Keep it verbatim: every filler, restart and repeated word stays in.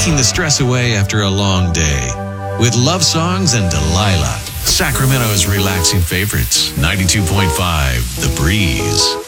taking the stress away after a long day. With love songs and Delilah, Sacramento's relaxing favorites. ninety-two point five The Breeze.